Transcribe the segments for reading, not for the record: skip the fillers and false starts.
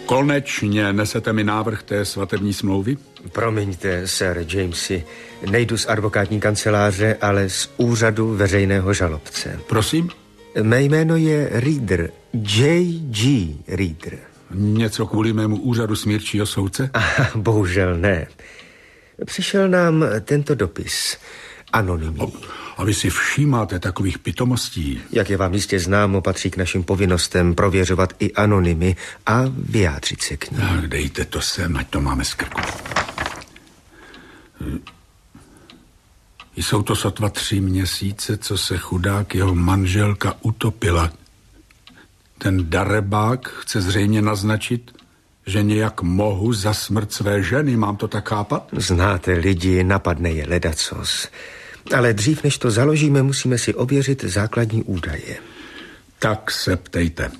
Konečně nesete mi návrh té svatební smlouvy? Promiňte, Sir Jamesy, nejdu z advokátní kanceláře, ale z úřadu veřejného žalobce. Prosím? Mé jméno je Reader, J.G. Reader. Něco kvůli mému úřadu smírčího soudce? Bohužel ne. Přišel nám tento dopis, anonymní. A vy si všímáte takových pitomostí? Jak je vám jistě známo, patří k našim povinnostem prověřovat i anonymy a vyjádřit se k nim. Tak dejte to sem, ať to máme z krku. Jsou to sotva 3 měsíce, co se chudák jeho manželka utopila. Ten darebák chce zřejmě naznačit, že nějak mohu za smrt své ženy. Mám to tak chápat? Znáte lidi, napadne je ledacos. Ale dřív, než to založíme, musíme si ověřit základní údaje. Tak se ptejte.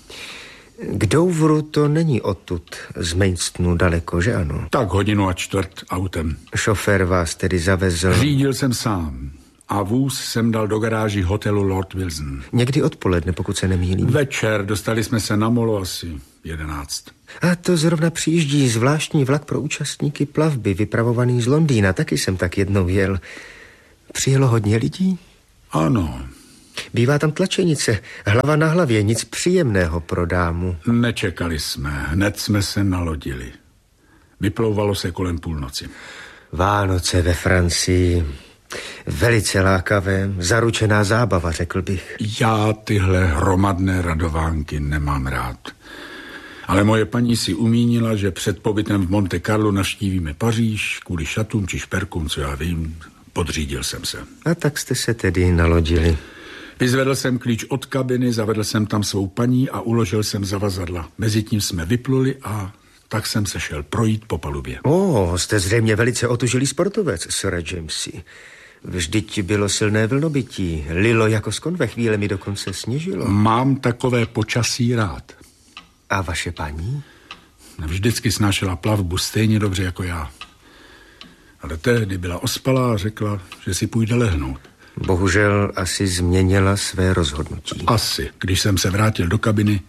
K Douvru to není odtud, z Mainstonu daleko, že ano? Tak 1,25 hodiny autem. Šofér vás tedy zavezl? Řídil jsem sám a vůz jsem dal do garáži hotelu Lord Wilson. Někdy odpoledne, pokud se nemýlím. Večer, dostali jsme se na molo asi 11. A to zrovna přijíždí zvláštní vlak pro účastníky plavby, vypravovaný z Londýna. Taky jsem tak jednou jel. Přijelo hodně lidí? Ano. Bývá tam tlačenice, hlava na hlavě, nic příjemného pro dámu. Nečekali jsme, hned jsme se nalodili. Vyplouvalo se kolem půlnoci. Vánoce ve Francii, velice lákavé, zaručená zábava, řekl bych. Já tyhle hromadné radovánky nemám rád. Ale moje paní si umínila, že před pobytem v Monte Carlo navštívíme Paříž, kvůli šatům či šperkům, co já vím, podřídil jsem se. A tak jste se tedy nalodili. Vyzvedl jsem klíč od kabiny, zavedl jsem tam svou paní a uložil jsem zavazadla. Mezitím jsme vypluli a tak jsem se šel projít po palubě. Jste zřejmě velice otužilý sportovec, Sir Jamesy. Vždyť bylo silné vlnobytí, lilo jako skon, ve chvíli mi dokonce sněžilo. Mám takové počasí rád. A vaše paní? Vždycky snášela plavbu stejně dobře jako já. Ale tehdy byla ospalá a řekla, že si půjde lehnout. Bohužel asi změnila své rozhodnutí. Asi. Když jsem se vrátil do kabiny,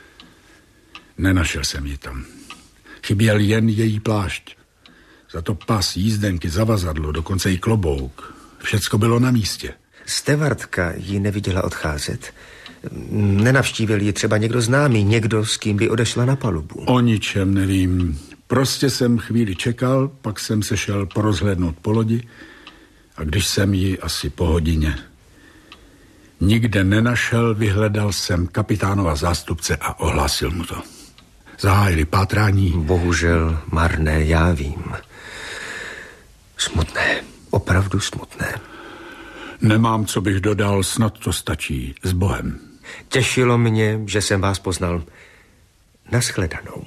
nenašel jsem ji tam. Chyběl jen její plášť. Za to pas, jízdenky, zavazadlo, dokonce i klobouk. Všecko bylo na místě. Stevardka ji neviděla odcházet. Nenavštívil ji třeba někdo známý, někdo, s kým by odešla na palubu. O ničem nevím. Prostě jsem chvíli čekal, pak jsem se šel porozhlédnout po lodi a když jsem ji asi po hodině nikde nenašel, vyhledal jsem kapitánova zástupce a ohlásil mu to. Zahájili pátrání. Bohužel marné, já vím. Smutné, opravdu smutné. Nemám, co bych dodal, snad to stačí. S Bohem. Těšilo mě, že jsem vás poznal. Nashledanou.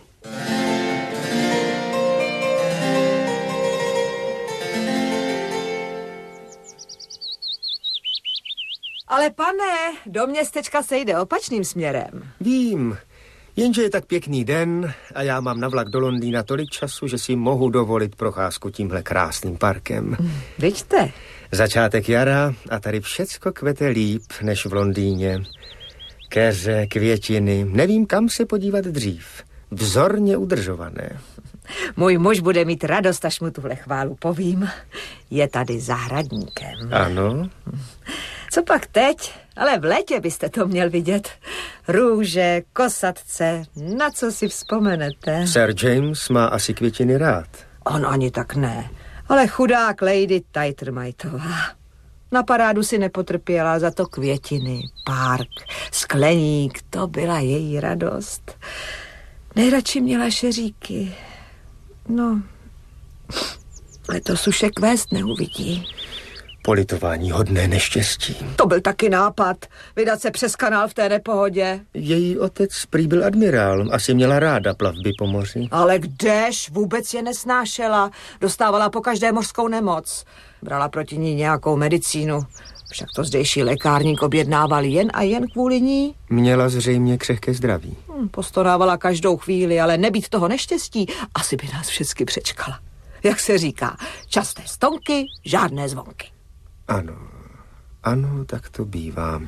Ale pane, do městečka se jde opačným směrem. Vím, jenže je tak pěkný den a já mám na vlak do Londýna tolik času, že si mohu dovolit procházku tímhle krásným parkem. Vidíte? Začátek jara a tady všecko kvete líp než v Londýně. Keře, květiny, nevím, kam se podívat dřív. Vzorně udržované. Můj muž bude mít radost, až mu tuhle chválu povím. Je tady zahradníkem. Ano. Co pak teď? Ale v létě byste to měl vidět. Růže, kosatce, na co si vzpomenete? Sir James má asi květiny rád. On ani tak ne. Ale chudák Lady Taitermajtová. Na parádu si nepotrpěla, za to květiny, park, skleník, to byla její radost. Nejradši měla šeříky. No, letos už je kvést neuvidí. Politování hodné neštěstí. To byl taky nápad, vydat se přes kanál v té nepohodě. Její otec prý byl admirál, asi měla ráda plavby po moři. Ale kdež, vůbec je nesnášela, dostávala po každé mořskou nemoc. Brala proti ní nějakou medicínu, však to zdejší lékárník objednával jen a jen kvůli ní. Měla zřejmě křehké zdraví. Postorávala každou chvíli, ale nebýt toho neštěstí, asi by nás všechny přečkala. Jak se říká, časté stonky, žádné zvonky. Ano, tak to bývá.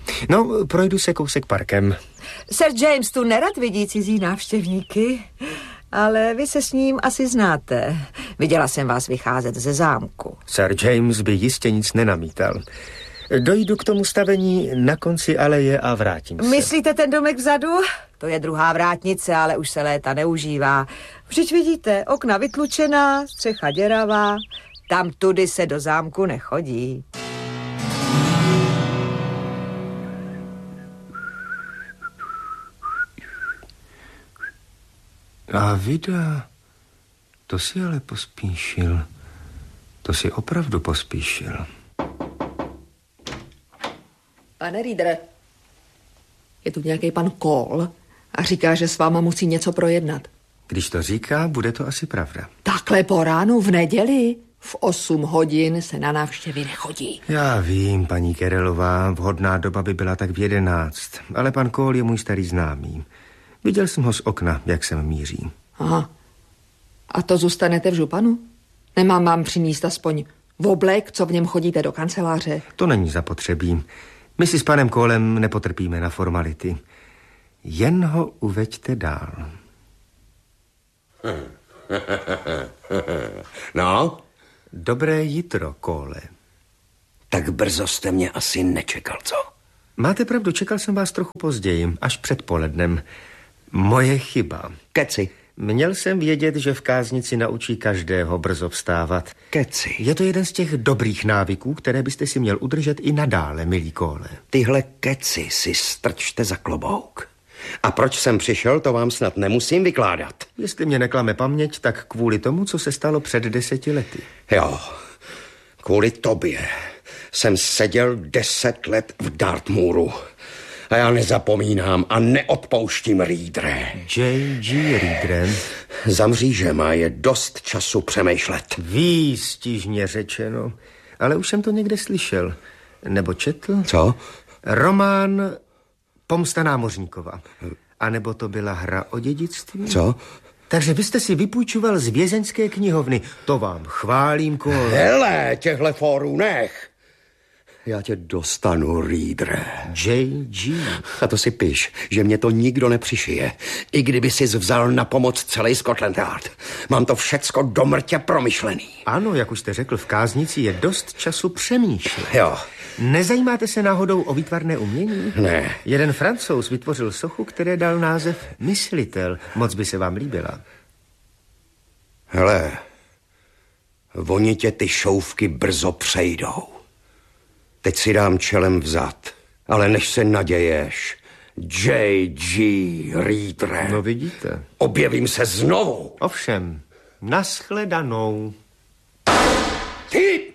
No, projdu se kousek parkem. Sir James tu nerad vidí cizí návštěvníky, ale vy se s ním asi znáte. Viděla jsem vás vycházet ze zámku. Sir James by jistě nic nenamítal. Dojdu k tomu stavení na konci aleje a vrátím se. Myslíte ten domek vzadu? To je druhá vrátnice, ale už se léta neužívá. Vždyť vidíte, okna vytlučená, střecha děravá. Tam tudy se do zámku nechodí. A vida, to si ale pospíšil. To si opravdu pospíšil. Pane Reader, je tu nějaký pan Cole a říká, že s váma musí něco projednat. Když to říká, bude to asi pravda. Takhle po ránu v neděli? V 8 hodin se na návštěvy nechodí. Já vím, paní Kerelová, vhodná doba by byla tak v 11, ale pan Cole je můj starý známý. Viděl jsem ho z okna, jak sem míří. Aha. A to zůstanete v županu? Nemám vám přinést aspoň oblek, co v něm chodíte do kanceláře? To není zapotřebí. My si s panem Colem nepotrpíme na formality. Jen ho uveďte dál. No? Dobré jitro, Cole. Tak brzo jste mě asi nečekal, co? Máte pravdu, čekal jsem vás trochu později, až před polednem. Moje chyba. Keci. Měl jsem vědět, že v káznici naučí každého brzo vstávat. Keci. Je to jeden z těch dobrých návyků, které byste si měl udržet i nadále, milý Cole. Tyhle keci si strčte za klobouk. A proč jsem přišel, to vám snad nemusím vykládat. Jestli mě neklame paměť, tak kvůli tomu, co se stalo před 10 lety. Jo, kvůli tobě jsem seděl 10 let v Dartmouru. A já nezapomínám a neodpouštím, Readere. J.G. Reader. Za mřížema je dost času přemýšlet. Výstižně řečeno. Ale už jsem to někde slyšel. Nebo četl? Co? Román Pomsta námořníkova. A nebo to byla hra o dědictví? Co? Takže vy jste si vypůjčoval z vězeňské knihovny. To vám chválím, Cole. Hele, těhle fórů nech. Já tě dostanu, Readere. J.G. A to si piš, že mě to nikdo nepřišije. I kdyby si vzal na pomoc celý Scotland Yard. Mám to všecko do mrtě promyšlený. Ano, jak už jste řekl, v káznici je dost času přemýšlet. Jo. Nezajímáte se náhodou o výtvarné umění? Ne. Jeden Francouz vytvořil sochu, které dal název Myslitel. Moc by se vám líbila. Hele, oni tě ty šouvky brzo přejdou. Teď si dám čelem vzad, ale než se naděješ, J.G. Reader. No vidíte. Objevím se znovu. Ovšem, nashledanou. Ty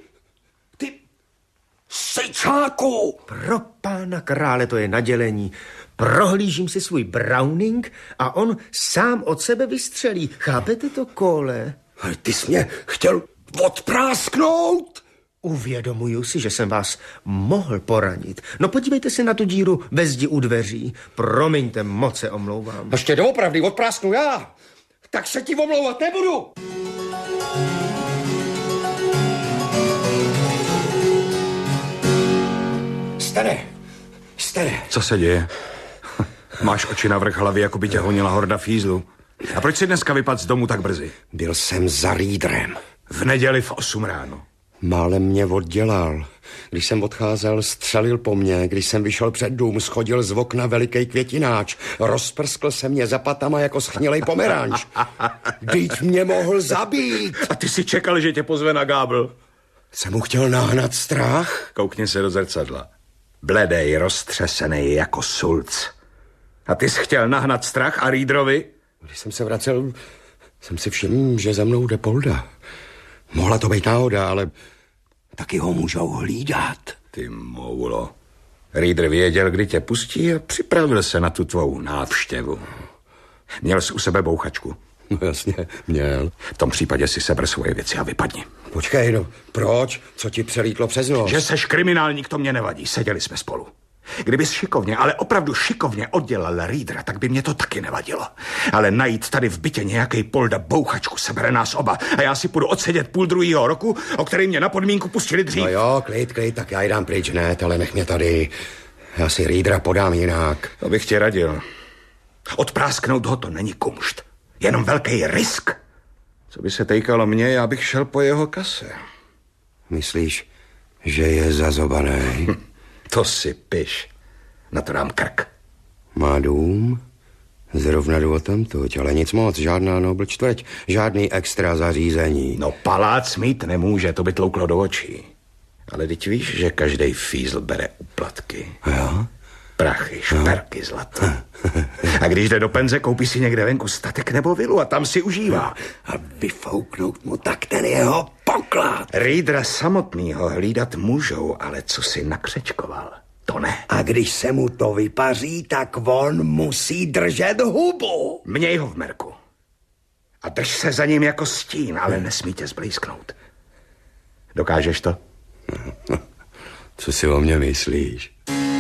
sejčáku! Pro pána krále, to je nadělení. Prohlížím si svůj Browning a on sám od sebe vystřelí. Chápete to, Cole? Ale ty jsi mě chtěl odprásknout? Uvědomuju si, že jsem vás mohl poranit. No podívejte se na tu díru ve zdi u dveří. Promiňte, moc se omlouvám. Až tě doopravdy odprásknu já, tak se ti omlouvat nebudu. Stane. Co se děje? Máš oči na vrch hlavy, jako by tě honila horda fízlu. A proč si dneska vypadl z domu tak brzy? Byl jsem za Readerem. V neděli v 8 ráno. Málem mě oddělal. Když jsem odcházel, střelil po mně. Když jsem vyšel před dům, schodil z okna veliký květináč. Rozprskl se mě za patama jako schnilej pomeranč. Vždyť mě mohl zabít. A ty si čekal, že tě pozve na gábl? Jsem mu chtěl nahnat strach? Koukni se do zrcadla. Bledej, roztřesený jako sulc. A ty jsi chtěl nahnat strach a Readerovi? Když jsem se vracel, jsem si všiml, že za mnou jde Polda. Mohla to být náhoda, ale taky ho můžou hlídat. Ty moulo. Reader věděl, kdy tě pustí a připravil se na tu tvou návštěvu. Měl jsi u sebe bouchačku? No jasně, měl. V tom případě si seber svoje věci a vypadni. Počkej, no, proč? Co ti přelítlo přes nos? Že seš kriminálník, to mě nevadí. Seděli jsme spolu. Kdybys šikovně, ale opravdu šikovně oddělal Readera, tak by mě to taky nevadilo. Ale najít tady v bytě nějaký Polda bouchačku sebere nás oba a já si půjdu odsedět 2,5 roku, o který mě na podmínku pustili dřív. No jo, klid, tak já ji dám pryč, ne, ale nech mě tady. Já si Reedera podám jinak. To bych ti radil. Odprásknout ho to není kumšt. Jenom velký risk. Co by se týkalo mě, já bych šel po jeho kase. Myslíš, že je zazobaný? To si piš. Na to dám krk. Má dům? Zrovna jdu odtamtud, ale nic moc, žádná Nobl čtvrť, žádný extra zařízení. No palác mít nemůže, to by tlouklo do očí. Ale teď víš, že každej fízl bere úplatky. Jo? Prachy, šperky, zlato. A když jde do penze, koupí si někde venku statek nebo vilu a tam si užívá. A vyfouknout mu tak ten jeho poklad. Reedera samotnýho hlídat můžou, ale co si nakřečkoval, to ne. A když se mu to vypaří, tak on musí držet hubu. Měj ho v merku. A drž se za ním jako stín, ale nesmí tě zblízknout. Dokážeš to? Co si o mě myslíš?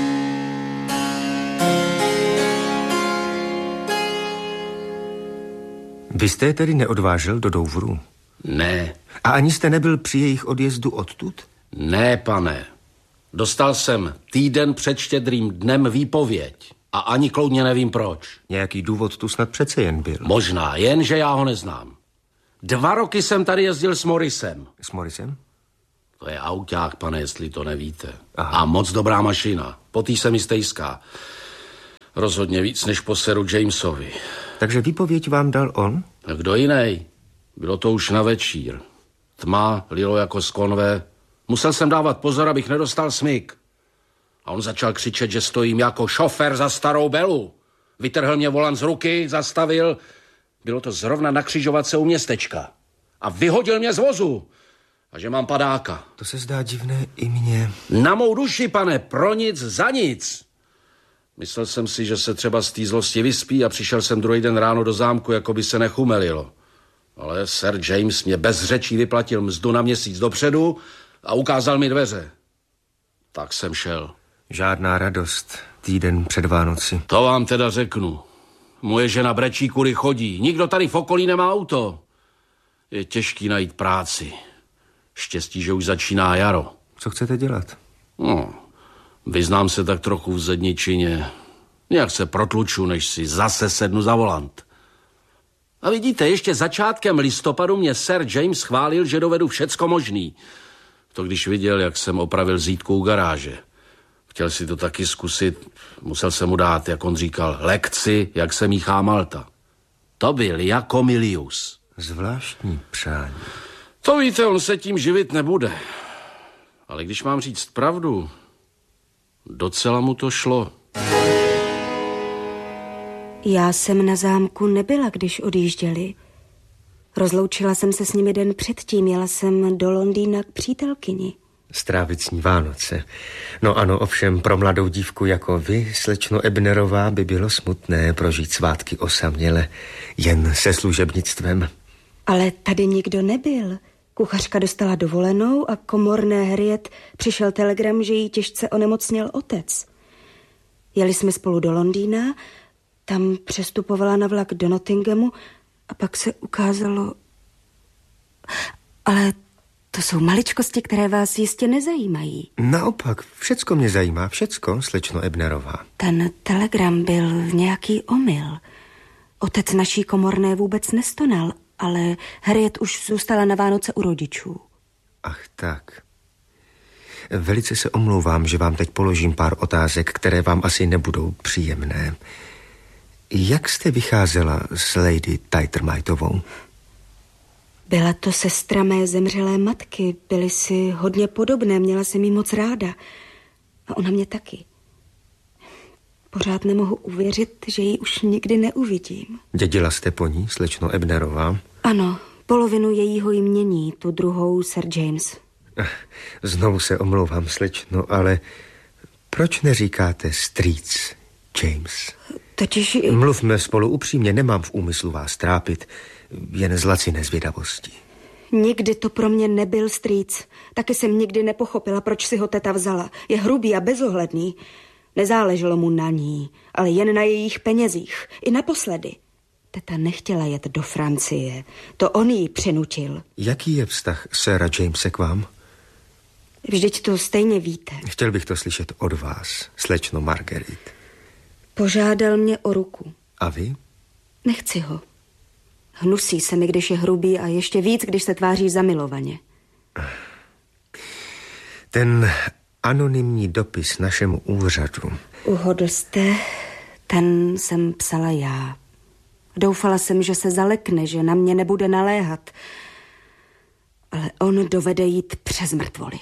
Vy jste je tedy neodvážel do Douvru? Ne. A ani jste nebyl při jejich odjezdu odtud? Ne, pane. Dostal jsem týden před Štědrým dnem výpověď a ani kloudně nevím proč. Nějaký důvod tu snad přece jen byl. Možná, jenže já ho neznám. 2 roky jsem tady jezdil s Morrisem. S Morrisem? To je auták, pane, jestli to nevíte. Aha. A moc dobrá mašina. Po tý se mi stejská. Rozhodně víc než po seru Jamesovi. Takže výpověď vám dal on? A kdo jiný? Bylo to už na večír. Tma, lilo jako z konve. Musel jsem dávat pozor, abych nedostal smyk. A on začal křičet, že stojím jako šofér za starou Belu. Vytrhl mě volant z ruky, zastavil. Bylo to zrovna na křižovatce u městečka. A vyhodil mě z vozu. A že mám padáka. To se zdá divné i mně. Na mou duši, pane, pro nic, za nic. Myslel jsem si, že se třeba z té zlosti vyspí a přišel jsem druhý den ráno do zámku, jako by se nechumelilo. Ale Sir James mě bez řečí vyplatil mzdu na měsíc dopředu a ukázal mi dveře. Tak jsem šel. Žádná radost, týden před Vánoci. To vám teda řeknu. Moje žena brečí, kudy chodí. Nikdo tady v okolí nemá auto. Je těžký najít práci. Štěstí, že už začíná jaro. Co chcete dělat? No, vyznám se tak trochu v zedničině. Nějak se protluču, než si zase sednu za volant. A vidíte, ještě začátkem listopadu mě Sir James chválil, že dovedu všecko možný. To když viděl, jak jsem opravil zítku u garáže. Chtěl si to taky zkusit, musel jsem mu dát, jak on říkal, lekci, jak se míchá malta. To byl jako Milius. Zvláštní přání. To víte, on se tím živit nebude. Ale když mám říct pravdu, docela mu to šlo. Já jsem na zámku nebyla, když odjížděli. Rozloučila jsem se s nimi den předtím, jela jsem do Londýna k přítelkyni. Strávit s ní Vánoce. No ano, ovšem pro mladou dívku jako vy, slečno Ebnerová, by bylo smutné prožít svátky osaměle, jen se služebnictvem. Ale tady nikdo nebyl. Kuchařka dostala dovolenou a komorné Harriet přišel telegram, že jí těžce onemocněl otec. Jeli jsme spolu do Londýna, tam přestupovala na vlak do Nottinghamu a pak se ukázalo... Ale to jsou maličkosti, které vás jistě nezajímají. Naopak, všecko mě zajímá, všecko, slečno Ebnerová. Ten telegram byl nějaký omyl. Otec naší komorné vůbec nestonal, ale Harriet už zůstala na Vánoce u rodičů. Ach tak. Velice se omlouvám, že vám teď položím pár otázek, které vám asi nebudou příjemné. Jak jste vycházela s Lady Taitermitovou? Byla to sestra mé zemřelé matky. Byly si hodně podobné, měla jsem jí moc ráda. A ona mě taky. Pořád nemohu uvěřit, že ji už nikdy neuvidím. Dědila jste po ní, slečno Ebnerová? Ano, polovinu jejího jmění, tu druhou Sir James. Znovu se omlouvám, slečno, ale proč neříkáte strýc James? Totiž... Mluvme spolu upřímně, nemám v úmyslu vás trápit, jen z laciné zvědavosti. Nikdy to pro mě nebyl strýc. Taky jsem nikdy nepochopila, proč si ho teta vzala. Je hrubý a bezohledný. Nezáleželo mu na ní, ale jen na jejich penězích. I naposledy. Teta nechtěla jet do Francie. To on jí přinutil. Jaký je vztah séra Jamese k vám? Vždyť to stejně víte. Chtěl bych to slyšet od vás, slečno Marguerite. Požádal mě o ruku. A vy? Nechci ho. Hnusí se mi, když je hrubý a ještě víc, když se tváří zamilovaně. Ten anonymní dopis našemu úřadu. Uhodl jste, ten jsem psala já. Doufala jsem, že se zalekne, že na mě nebude naléhat. Ale on dovede jít přes mrtvoly.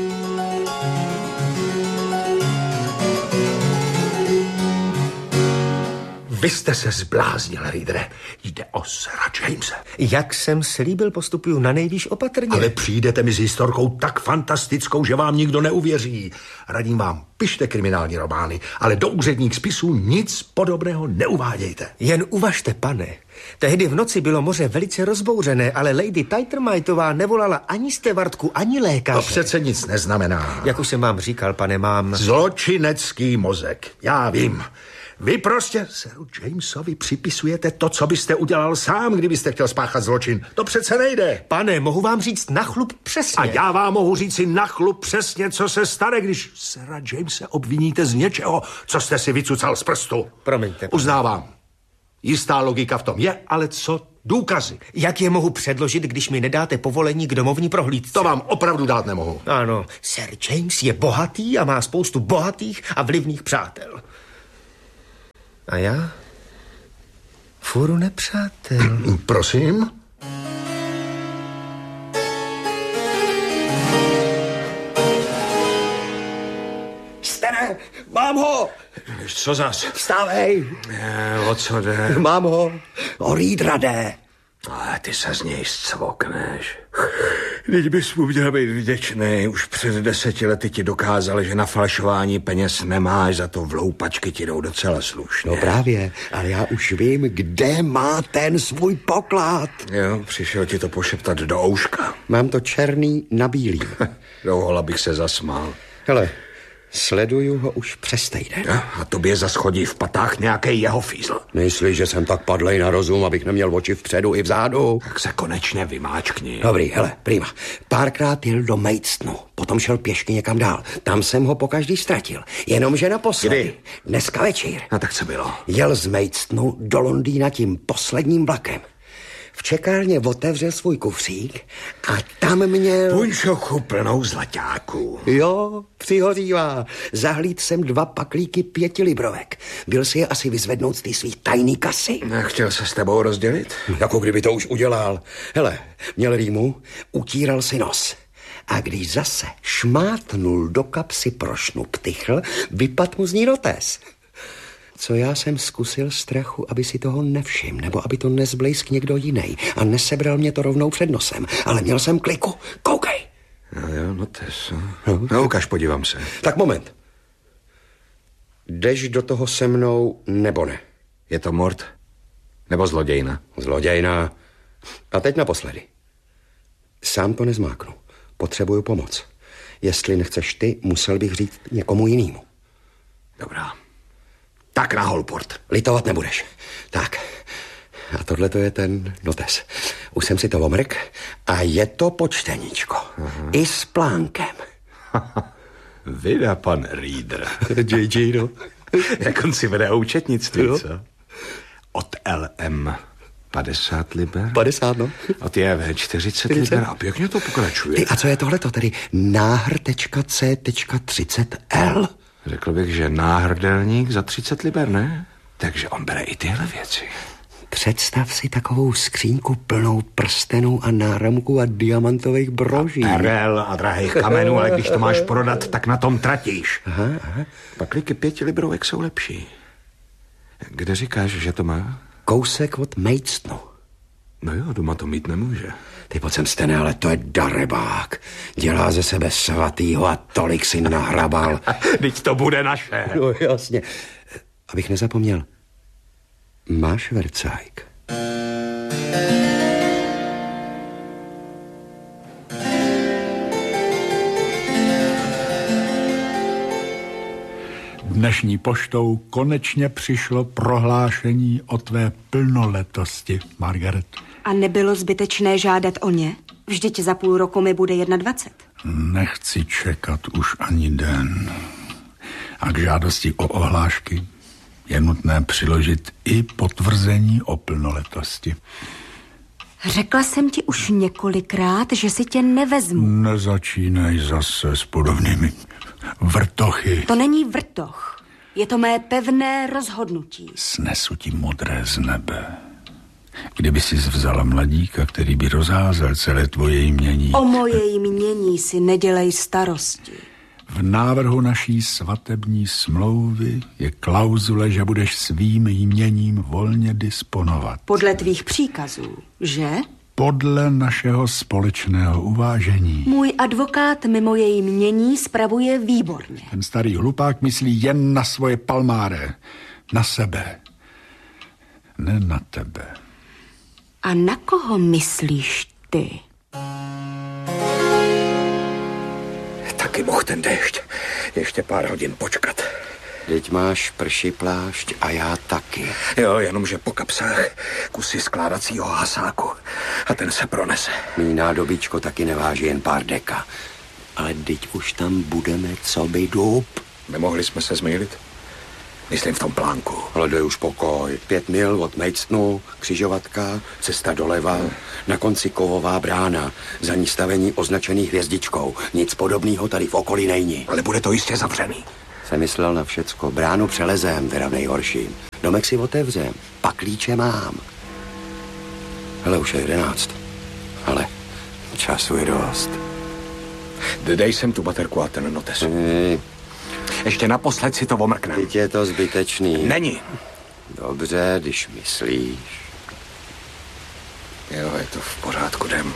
Vy jste se zbláznil, Reedere. Jde o Sira Jamese. Jak jsem slíbil, postupuju na nejvýš opatrně. Ale přijdete mi s historkou tak fantastickou, že vám nikdo neuvěří. Radím vám, pište kriminální romány, ale do úředních spisů nic podobného neuvádějte. Jen uvažte, pane. Tehdy v noci bylo moře velice rozbouřené, ale Lady Tightermightová nevolala ani stevardku, ani lékaře. To přece nic neznamená. Jak už jsem vám říkal, pane, mám... Zločinecký mozek, já vím. Vy prostě Siru Jamesovi připisujete to, co byste udělal sám, kdybyste chtěl spáchat zločin. To přece nejde. Pane, mohu vám říct na chlup přesně. A já vám mohu říct si na chlup přesně, co se stane, když Sira Jamese obviníte z něčeho, co jste si vycucal z prstu. Promiňte. Uznávám. Jistá logika v tom je, ale co důkazy? Jak je mohu předložit, když mi nedáte povolení k domovní prohlídce? To vám opravdu dát nemohu. Ano, Sir James je bohatý a má spoustu bohatých a vlivných přátel. A já? Fůru nepřátel. Prosím? Stene, mám ho! Co zas? Vstávej! O co jde? Mám ho! O Reedera jde. Ale ty se z něj zcvokneš. Teď bys mu měl být vděčný. Už před 10 lety ti dokázal, že na falšování peněz nemáš, za to vloupačky ti jdou docela slušně. No právě, ale já už vím, kde má ten svůj poklad. Jo, přišel ti to pošeptat do ouška. Mám to černý na bílý. Dohola bych se zasmál. Hele, sleduju ho už přes týden. A tobě zas chodí v patách nějaký jeho fízl. Myslíš, že jsem tak padlej na rozum, abych neměl oči vpředu i vzadu? Tak se konečně vymáčkni. Dobrý, hele, prima. Párkrát jel do Maidstonu, potom šel pěšky někam dál. Tam jsem ho pokaždý ztratil. Jenomže naposledy. Kdy? Dneska večer. A tak co bylo? Jel z Maidstonu do Londýna tím posledním vlakem. V čekárně otevřel svůj kufřík a tam měl... Punčochu plnou zlaťáků. Jo, přihořívá. Zahlíd jsem 2 paklíky 5 librovek. Byl si je asi vyzvednout z té svých tajný kasy. Chtěl se s tebou rozdělit? Jako kdyby to už udělal. Hele, měl rýmu, utíral si nos. A když zase šmátnul do kapsy pro šnuptychl, vypadl mu z ní notes. Co já jsem zkusil strachu, aby si toho nevšiml, nebo aby to nezblejsk někdo jiný a nesebral mě to rovnou před nosem. Ale měl jsem kliku. Koukej. Jo, notes. No, ukaž, podívám se. Tak moment. Jdeš do toho se mnou, nebo ne? Je to mord? Nebo zlodějna? Zlodějna. A teď naposledy. Sám to nezmáknu. Potřebuju pomoc. Jestli nechceš ty, musel bych říct někomu jinému. Dobrá. Tak na Holport. Litovat nebudeš. Tak. A tohle to je ten notes. Už jsem si to omrk a je to počteníčko. I s plánkem. Vydá pan Reeder. JJ, no. Jak on si vede účetnictví, jo. Co? Od LM 50 liber. 50, no. Od JV 40 liber a pěkně to pokračuje. Ty, a co je tohleto? Tedy náhr.c.30L? Řekl bych, že náhrdelník za 30 liber, ne? Takže on bere i tyhle věci. Představ si takovou skřínku plnou prstenů a náramků a diamantových broží. Perel a drahých kamenů, ale když to máš prodat, tak na tom tratíš. Aha. Paklíky 5 librovek jsou lepší. Kde říkáš, že to má? Kousek od Maidstonu. No jo, doma to mít nemůže. Ty pojď sem, Stene, ale to je darebák. Dělá ze sebe svatýho a tolik si nahrabal. Vždyť to bude naše. No jasně. Abych nezapomněl. Máš vercajk? Dnešní poštou konečně přišlo prohlášení o tvé plnoletosti, Margaret. A nebylo zbytečné žádat o ně? Vždyť za půl roku mi bude 21. Nechci čekat už ani den. A k žádosti o ohlášky je nutné přiložit i potvrzení o plnoletosti. Řekla jsem ti už několikrát, že si tě nevezmu. Nezačínej zase s podobnými vrtochy. To není vrtoch. Je to mé pevné rozhodnutí. Snesu ti modré z nebe. Kdyby jsi vzala mladíka, který by rozházel celé tvoje jmění. O moje jmění si nedělej starosti. V návrhu naší svatební smlouvy je klauzule, že budeš svým jměním volně disponovat. Podle tvých příkazů, že? Podle našeho společného uvážení. Můj advokát mi moje jmění spravuje výborně. Ten starý hlupák myslí jen na svoje palmáre. Na sebe. Ne na tebe. A na koho myslíš ty? Taky mohl ten déšť ještě pár hodin počkat. Teď máš prší plášť a já taky. Jo, jenomže po kapsách kusy skládacího hasáku a ten se pronese. Mý nádobíčko taky neváží jen pár deka. Ale teď už tam budeme, co by dub. Nemohli jsme se zmýlit? Myslím v tom plánku. Ale dej už pokoj. 5 mil od Maidstonu, křižovatka, cesta doleva, na konci kovová brána, za ní stavení označený hvězdičkou. Nic podobného tady v okolí není. Ale bude to jistě zavřený. Jsem myslel na všecko. Bránu přelezem, teda v nejhorším. Domek si otevřem, pak klíče mám. Hele, už je 11. Ale času je dost. Dej sem tu baterku a ten notes. Ještě naposled si to omrknem. Teď je to zbytečný. Není. Dobře, když myslíš. Jo, je to v pořádku, jdem.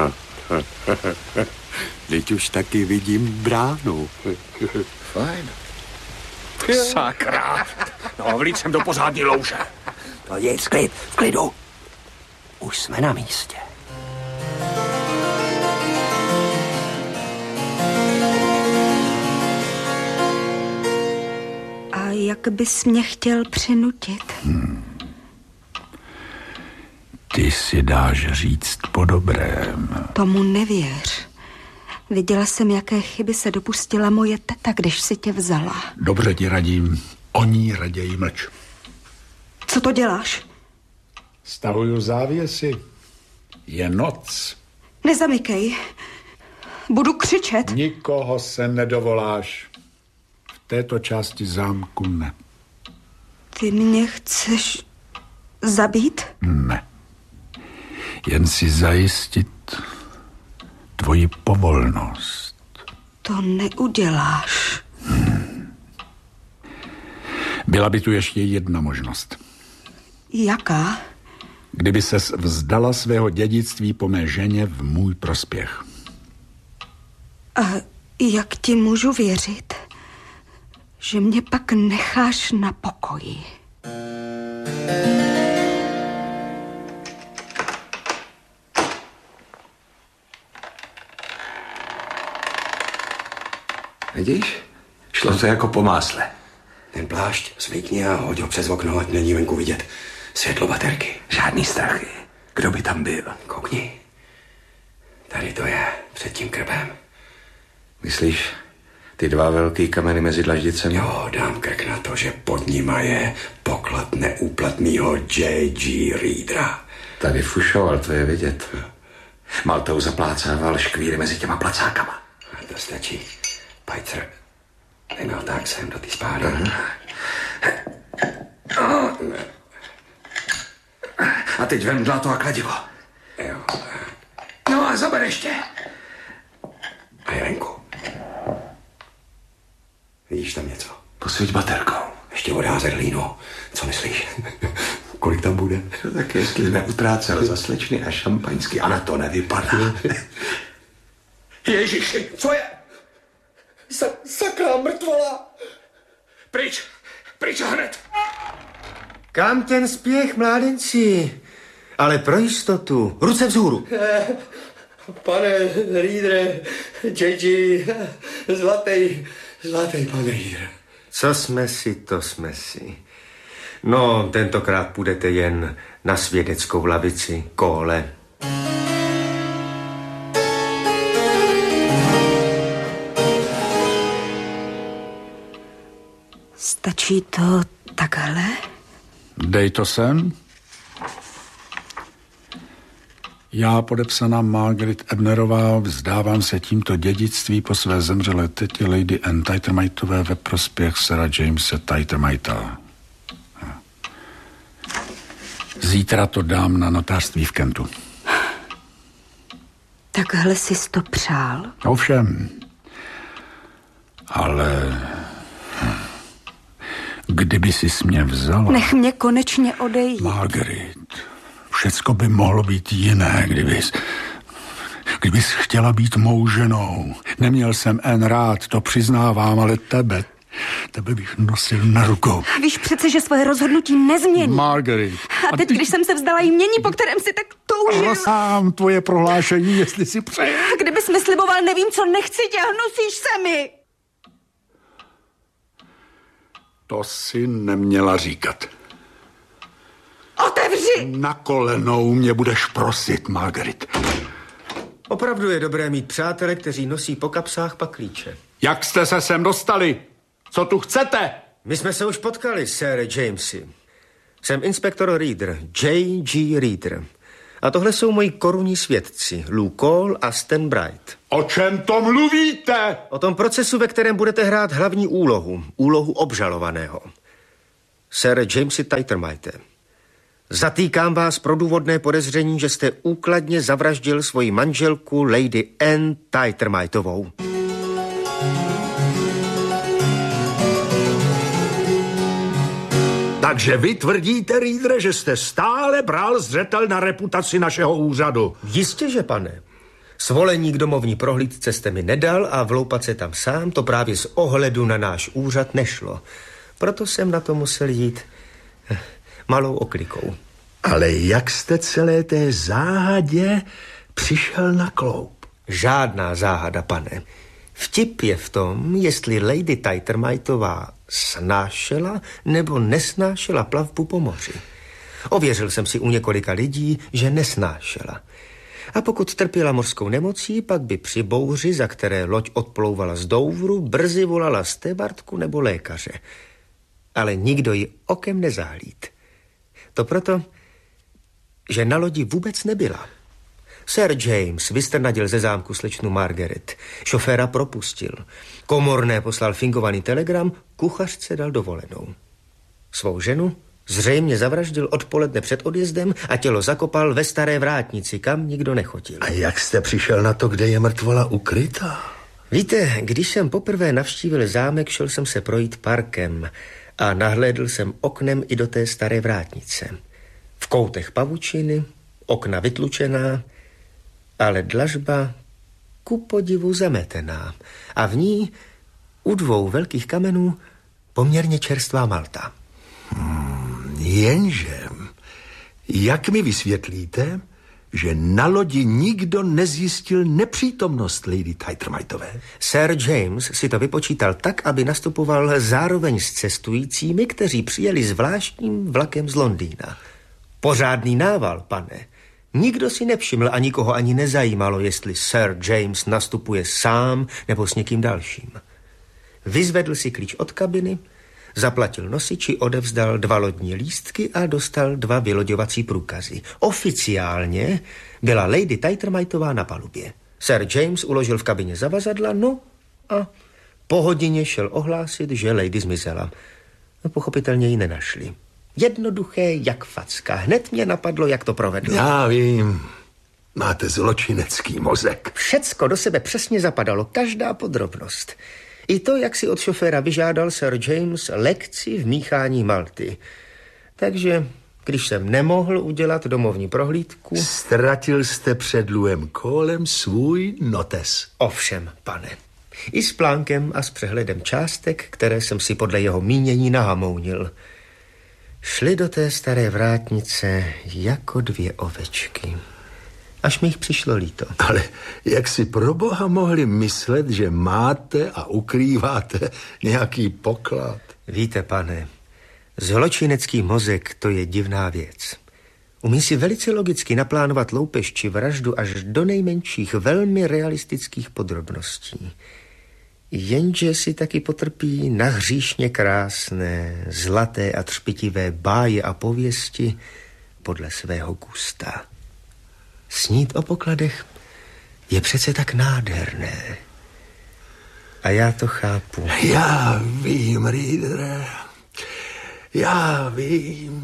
Teď už taky vidím bránu. Fajn. Sakra. No, vlít jsem do pořádní louže. No nic, klid, v klidu. Už jsme na místě. A jak bys mě chtěl přinutit? Ty si dáš říct po dobrém. Tomu nevěř. Viděla jsem, jaké chyby se dopustila moje teta, když si tě vzala. Dobře ti radím, o ní raději mlč. Co to děláš? Stahuju závěsy. Je noc. Nezamykej. Budu křičet. Nikoho se nedovoláš. V této části zámku ne. Ty mě chceš zabít? Ne. Jen si zajistit tvoji povolnost. To neuděláš. Byla by tu ještě jedna možnost. Jaká? Kdyby ses vzdala svého dědictví po mé ženě v můj prospěch. A jak ti můžu věřit, že mě pak necháš na pokoji? Vidíš? Šlo to jako po másle. Ten plášť zvykni a hoď ho přes okno, ať není venku vidět světlo baterky. Žádný strachy. Kdo by tam byl? Koukni. Tady to je, před tím krbem. Myslíš, ty 2 velký kameny mezi dlaždicemi? Jo, dám krk na to, že pod nima je poklad neúplatnýho J.G. Reedera. Tady fušoval, to je vidět. Maltou zaplácával škvíry mezi těma placákama. A to stačí. Pajcer neměl tak sem do té spády. A teď vem dlato a kladivo. Jo. No a zaber ještě. A je venku. Vidíš tam něco? Posvěť baterkou. Ještě odházet hlínu. Co myslíš? Kolik tam bude? Tak jestli neutrácel za slečny a šampaňský, a na to nevypadá. Ježiši, co je? Sakra, mrtvola! Pryč, pryč hned! Kam ten spěch, mládenci? Ale pro jistotu, ruce vzhůru. Pane Reedere, J.G. Zlatý pan Reeder. Co jsme si, to jsme si. No, tentokrát půjdete jen na svědeckou lavici, kole. Stačí to takhle? Dej to sem. Já, podepsaná Margaret Ebnerová, vzdávám se tímto dědictví po své zemřelé tetě Lady Anne Tightermightové ve prospěch Sira Jamese Tightermighta. Zítra to dám na notářství v Kentu. Takhle jsi to přál? Ovšem. Ale kdyby jsi mě vzala... Nech mě konečně odejít. Margaret, všecko by mohlo být jiné, kdybys chtěla být mou ženou. Neměl jsem Anne rád, to přiznávám, ale tebe bych nosil na rukou. Víš přece, že svoje rozhodnutí nezmění. Margaret. A teď, když jsem se vzdala jmění, po kterém si tak toužil. Sám tvoje prohlášení, jestli si přeje. Kdybys mi sliboval, nevím, co nechci tě, hnusíš se mi. To si neměla říkat. Otevři! Na kolenou mě budeš prosit, Margaret. Opravdu je dobré mít přátele, kteří nosí po kapsách paklíče. Jak jste se sem dostali? Co tu chcete? My jsme se už potkali, Sir Jamesi. Jsem inspektor Reader, J.G. Reader. A tohle jsou moji korunní svědci, Lou Cole a Stan Bright. O čem to mluvíte? O tom procesu, ve kterém budete hrát hlavní úlohu obžalovaného. Sir Jamesi Tightermighte, zatýkám vás pro důvodné podezření, že jste úkladně zavraždil svoji manželku Lady Anne Tightermightovou. Takže vy tvrdíte, Readere, že jste stále bral zřetel na reputaci našeho úřadu. Jistě, že pane. Svolení k domovní prohlídce jste mi nedal a vloupat se tam sám, to právě z ohledu na náš úřad nešlo. Proto jsem na to musel jít malou oklikou. Ale jak jste celé té záhadě přišel na kloup? Žádná záhada, pane. Vtip je v tom, jestli Lady Tightermightová snášela nebo nesnášela plavbu po moři. Ověřil jsem si u několika lidí, že nesnášela. A pokud trpěla mořskou nemocí, pak by při bouři, za které loď odplouvala z Douvru, brzy volala stevardku nebo lékaře. Ale nikdo ji okem nezahlíd. To proto, že na lodi vůbec nebyla. Sir James vystrnadil ze zámku slečnu Margaret. Šoféra propustil. Komorné poslal fingovaný telegram, kuchařce dal dovolenou. Svou ženu zřejmě zavraždil odpoledne před odjezdem a tělo zakopal ve staré vrátnici, kam nikdo nechodil. A jak jste přišel na to, kde je mrtvola ukrytá? Víte, když jsem poprvé navštívil zámek, šel jsem se projít parkem a nahlédl jsem oknem i do té staré vrátnice. V koutech pavučiny, okna vytlučená, ale dlažba ku podivu zametená a v ní u dvou velkých kamenů poměrně čerstvá malta. Jenže, jak mi vysvětlíte, že na lodi nikdo nezjistil nepřítomnost Lady Tightermightové? Sir James si to vypočítal tak, aby nastupoval zároveň s cestujícími, kteří přijeli zvláštním vlakem z Londýna. Pořádný nával, pane. Nikdo si nevšiml a nikoho ani nezajímalo, jestli Sir James nastupuje sám nebo s někým dalším. Vyzvedl si klíč od kabiny, zaplatil nosiči, odevzdal 2 lodní lístky a dostal 2 vyloďovací průkazy. Oficiálně byla Lady Tightermightová na palubě. Sir James uložil v kabině zavazadla, no a po hodině šel ohlásit, že lady zmizela. Pochopitelně ji nenašli. Jednoduché jak facka. Hned mě napadlo, jak to provedl. Já vím, máte zločinecký mozek. Všecko do sebe přesně zapadalo, každá podrobnost. I to, jak si od šoféra vyžádal Sir James lekci v míchání malty. Takže, když jsem nemohl udělat domovní prohlídku... Ztratil jste před Louem Colem svůj notes. Ovšem, pane. I s plánkem a s přehledem částek, které jsem si podle jeho mínění nahamounil. Šli do té staré vrátnice jako 2 ovečky. Až mi jich přišlo líto. Ale jak si pro boha mohli myslet, že máte a ukrýváte nějaký poklad? Víte, pane, zločinecký mozek, to je divná věc. Umí si velice logicky naplánovat loupež či vraždu až do nejmenších velmi realistických podrobností. Jenže si taky potrpí na hříšně krásné, zlaté a třpitivé báje a pověsti podle svého gusta. Snít o pokladech je přece tak nádherné. A já to chápu. Já vím, Readere. Já vím.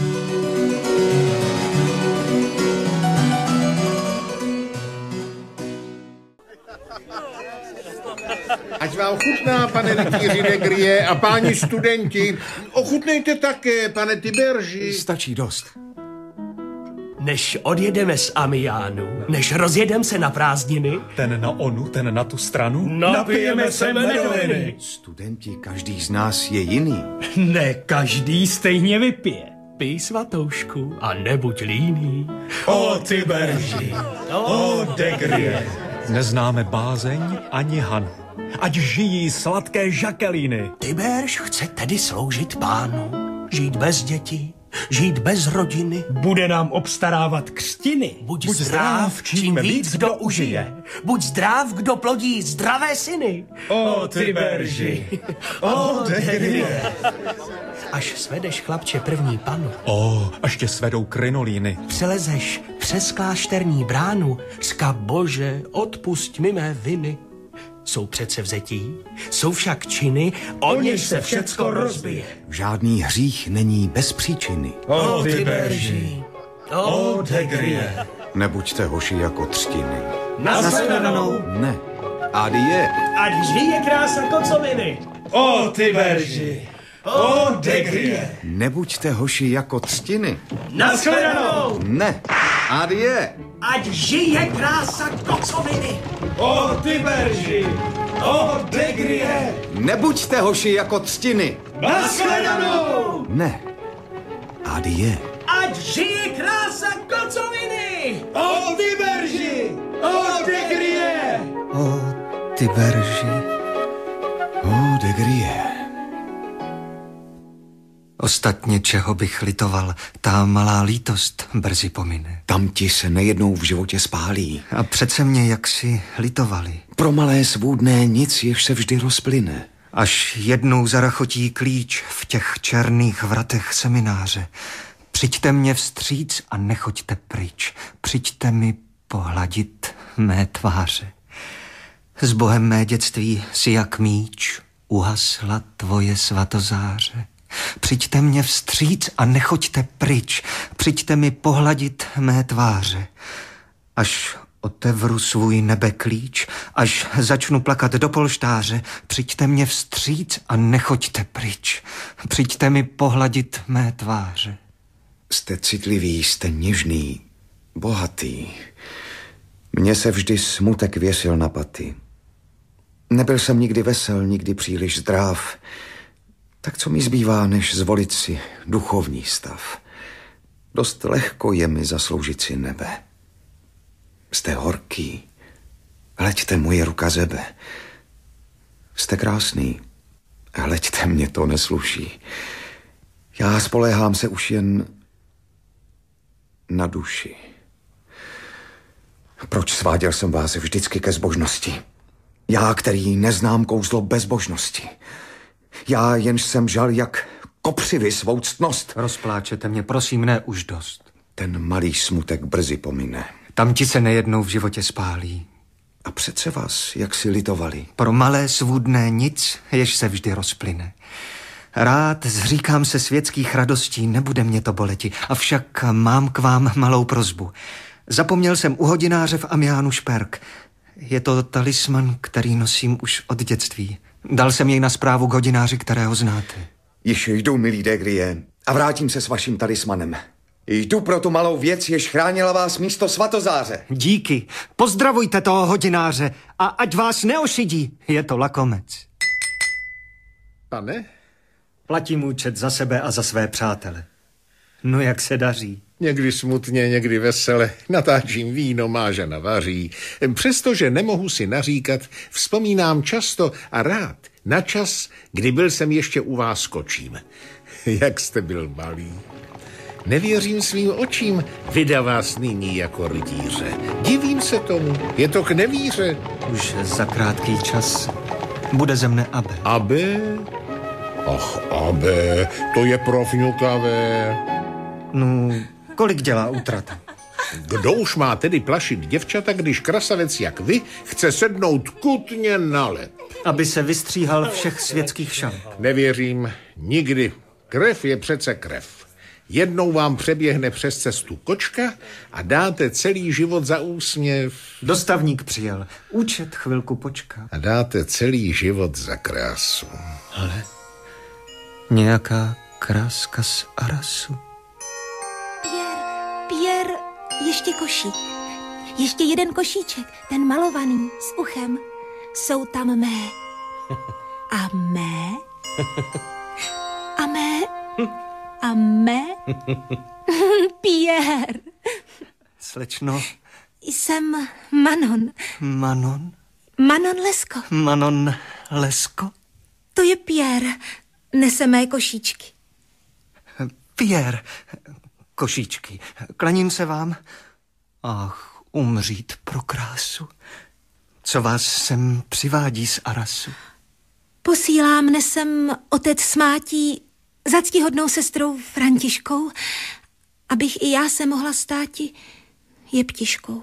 Ať vám chutná, pane rytíři de Grie a páni studenti. Ochutnejte také, pane Tiberži. Stačí dost. Než odjedeme z Amiánu, než rozjedeme se na prázdniny, Ten na onu, ten na tu stranu. napijeme se medoviny. Studenti, každý z nás je jiný. Ne každý stejně vypije. Pij svatoušku a nebuď líný. O Tiberži, o de Grie. Neznáme bázeň ani Hanu. Ať žijí sladké Jacqueline. Tiberž chce tedy sloužit pánu, žít bez dětí, žít bez rodiny. Bude nám obstarávat křtiny. Buď zdrav, čím víc kdo užije. Buď zdrav, kdo plodí zdravé syny. O Tiberži, o de Grie. Až svedeš, chlapče, první panu, Až tě svedou krinolíny. přelezeš přes klášterní bránu, řka Bože, odpusť mi mé viny. Jsou přece vzetí, jsou však činy, o něž se všecko rozbije. Žádný hřích není bez příčiny. O Tiberži, o de Grie. Nebuďte hoši jako třtiny. Nashledanou. Ne. Adie. Ať žije krása kocoviny. O Tiberži, o de Grie. Nebuďte hoši jako třtiny. Nashledanou. Ne. Adie. Ať žije krása kocoviny. O Tiberži, o de Grie. Nebuďte hoši jako třtiny. Nashledanou. Ne. Adie. Ať žije krása kocoviny. O Tiberži, o de Grie. O Tiberži, o de Grie. Ostatně, čeho bych litoval, ta malá lítost brzy pomine. Tam ti se nejednou v životě spálí. A přece mě jaksi litovali. Pro malé svůdné nic, jež se vždy rozplyne. Až jednou zarachotí klíč v těch černých vratech semináře. Přijďte mě vstříc a nechoďte pryč. Přijďte mi pohladit mé tváře. S Bohem mé dětství si jak míč uhasla tvoje svatozáře. Přijďte mě vstříc a nechoďte pryč. Přijďte mi pohladit mé tváře. Až otevřu svůj nebeklíč, až začnu plakat do polštáře, přijďte mě vstříc a nechoďte pryč. Přijďte mi pohladit mé tváře. Jste citlivý, jste něžný, bohatý. Mně se vždy smutek věsil na paty. Nebyl jsem nikdy vesel, nikdy příliš zdrav. Tak co mi zbývá, než zvolit si duchovní stav? Dost lehko je mi zasloužit si nebe. Jste horký, hleďte moje ruka zebe. Jste krásný, hleďte, mě to nesluší. Já spoléhám se už jen na duši. Proč sváděl jsem vás vždycky ke zbožnosti? Já, který neznám kouzlo bezbožnosti. Já jenž jsem žal jak kopřivy svou ctnost. Rozpláčete mě, prosím, ne už dost. Ten malý smutek brzy pomine. Tam ti se nejednou v životě spálí. A přece vás, jak si litovali. Pro malé svůdné nic, jež se vždy rozplyne. Rád zříkám se světských radostí, nebude mě to boleti, avšak mám k vám malou prosbu. Zapomněl jsem u hodináře v Amiánu šperk. Je to talisman, který nosím už od dětství. Dal jsem jej na správu k hodináři, kterého znáte. Již jdu, milý de Grie, a vrátím se s vaším talismanem. Jdu pro tu malou věc, jež chránila vás místo svatozáře. Díky. Pozdravujte toho hodináře a ať vás neošidí. Je to lakomec. Pane? Platím účet za sebe a za své přátele. No jak se daří? Někdy smutně, někdy vesele. Natáčím víno, má žena vaří. Přestože nemohu si naříkat, vzpomínám často a rád na čas, kdy byl jsem ještě u vás kočím. Jak jste byl malý. Nevěřím svým očím, vydá vás nyní jako rytíře. Divím se tomu, je to k nevíře. Už za krátký čas Bude ze mne abe. Abe? Ach, abe, to je profňukavé. No, kolik dělá útrata? Kdo už má tedy plašit děvčata, když krasavec jak vy chce sednout kutně na led? Aby se vystříhal všech světských šalek. Nevěřím, nikdy. Krev je přece krev. Jednou vám přeběhne přes cestu kočka a dáte celý život za úsměv. Dostavník přijel. Účet chvilku počká. A dáte celý život za krásu. Ale nějaká kráska z Arasu. Pierre, ještě košík. Ještě jeden košíček, ten malovaný, s uchem. Jsou tam mé. A mé? A mé? A mé? Pierre. Slečno. Jsem Manon. Manon? Manon Lesko. Manon Lesko? To je Pierre. Nese mé košíčky. Pierre. Košíčky. Klaním se vám. Ach, umřít pro krásu. Co vás sem přivádí z Arasu? Posílá mne sem otec s mátí za ctihodnou sestrou Františkou, abych i já se mohla státi jeptiškou.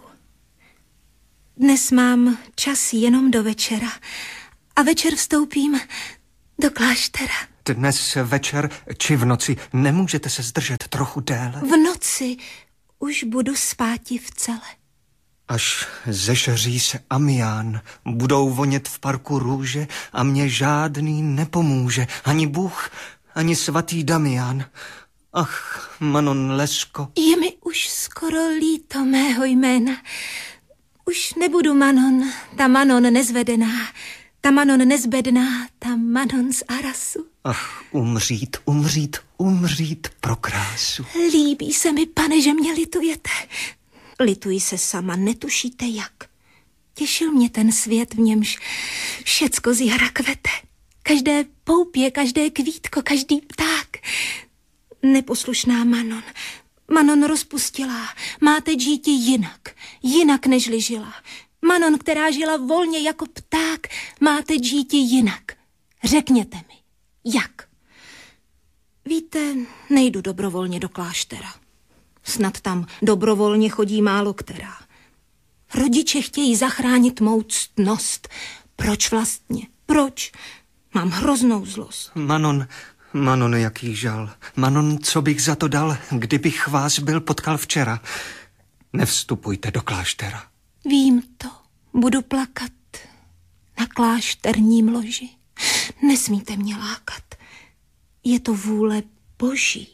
Dnes mám čas jenom do večera a večer vstoupím do kláštera. Dnes večer či v noci nemůžete se zdržet trochu déle? V noci už budu spáti v cele. Až zešeří se Amián, budou vonět v parku růže a mě žádný nepomůže, ani Bůh, ani svatý Damián. Ach, Manon Lesko. Je mi už skoro líto mého jména. Už nebudu Manon, ta Manon nezvedená, ta Manon nezbedná, ta Manon z Arasu. Ach, umřít, umřít, umřít pro krásu. Líbí se mi, pane, že mě litujete. Lituji se sama, netušíte jak. Těšil mě ten svět, v němž všecko z jara kvete. Každé poupě, každé kvítko, každý pták. Neposlušná Manon. Manon rozpustila. Máte dítě jinak nežli žila. Manon, která žila volně jako pták, máte dítě jinak. Řekněte mi, jak? Víte, nejdu dobrovolně do kláštera. Snad tam dobrovolně chodí málo která. Rodiče chtějí zachránit mou ctnost. Proč vlastně? Proč? Mám hroznou zlost. Manon, jaký žal. Manon, co bych za to dal, kdybych vás byl potkal včera. Nevstupujte do kláštera. Vím to. Budu plakat na klášterním loži. Nesmíte mě lákat. Je to vůle Boží.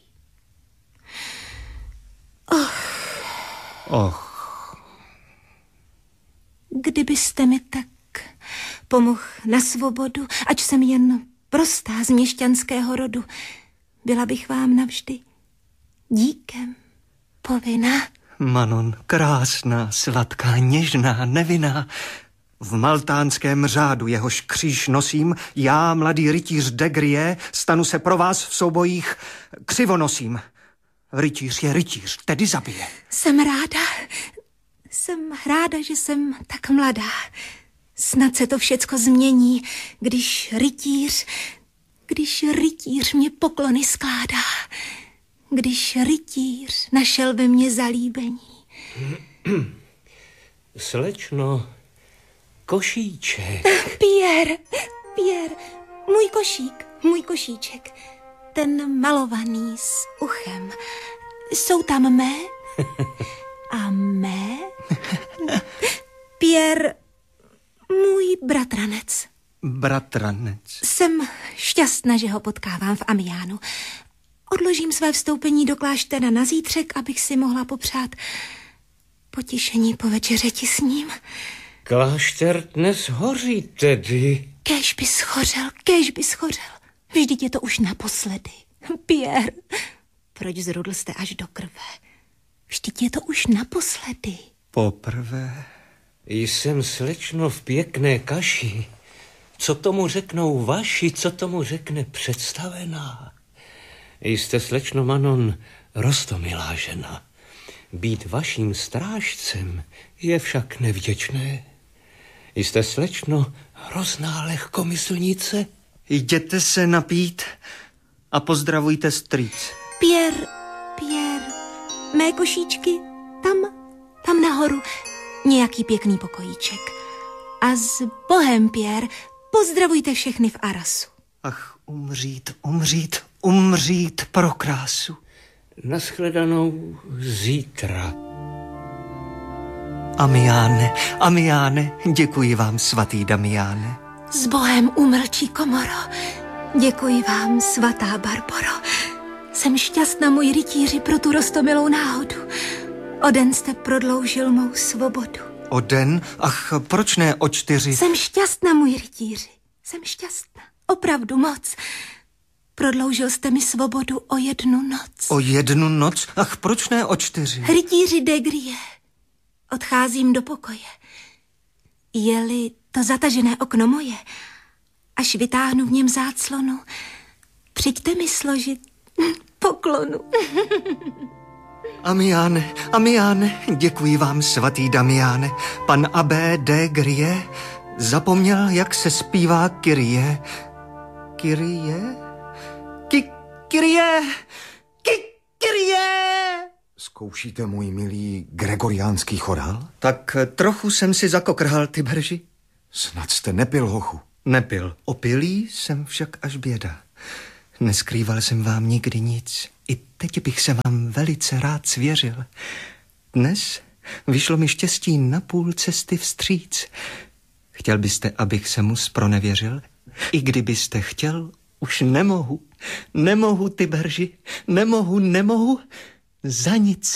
Kdybyste mi tak pomohl na svobodu, ač jsem jen prostá z měšťanského rodu, byla bych vám navždy díkem povinná. Manon, krásná, sladká, něžná, nevinná. V maltánském řádu, jehož kříž nosím, já, mladý rytíř de Grie, stanu se pro vás v soubojích křivonosím. Rytíř je rytíř, tedy zabije. Jsem ráda, že jsem tak mladá. Snad se to všecko změní, když rytíř mě poklony skládá. Když rytíř našel ve mně zalíbení. Slečno, košíček. Pierre, můj košíček. Ten malovaný s uchem. Jsou tam mé? A mé? Pierre, můj bratranec. Bratranec. Jsem šťastná, že ho potkávám v Amiánu. Odložím své vstoupení do kláštera na zítřek, abych si mohla popřát potěšení po večeřeti s ním. Klášter dnes hoří tedy. Kéž by schořel. Vždyť je to už naposledy. Pierre, proč zrudl jste až do krve? Vždyť je to už naposledy. Poprvé. Jsem, slečno, v pěkné kaši. Co tomu řeknou vaši, co tomu řekne představená? Jste, slečno Manon, roztomilá žena. Být vaším strážcem je však nevděčné. Jste, slečno, hrozná lehkomyslnice. Jděte se napít a pozdravujte strýc. Pierre, mé košíčky, tam nahoru, nějaký pěkný pokojíček. A s Bohem, Pierre, pozdravujte všechny v Arasu. Ach, umřít pro krásu. Nashledanou zítra. Amiáne, děkuji vám, svatý Damiáne. S Bohem, umlčí komoro. Děkuji vám, svatá Barboro. Jsem šťastná, můj rytíři, pro tu roztomilou náhodu. O den jste prodloužil mou svobodu. O den? Ach, proč ne o 4? Jsem šťastná, můj rytíři. Jsem šťastná. Opravdu moc. Prodloužil jste mi svobodu o 1 noc. O 1 noc? Ach, proč ne o 4? Rytíři de Grie. Odcházím do pokoje. Je-li to zatažené okno moje, až vytáhnu v něm záclonu, přijďte mi složit poklonu. Amiáne, děkuji vám, svatý Damiáne. Pan abbé de Grie zapomněl, jak se zpívá Kyrie. Kyrie? Kyrie! Zkoušíte, můj milý, gregoriánský chorál? Tak trochu jsem si zakokrhal, Tiberži. Snad jste nepil, hochu. Nepil. Opilý jsem však až běda. Neskrýval jsem vám nikdy nic. I teď bych se vám velice rád svěřil. Dnes vyšlo mi štěstí na půl cesty vstříc. Chtěl byste, abych se mu zpronevěřil? I kdybyste chtěl, už nemohu. Nemohu, Tiberži. Nemohu. Za nic.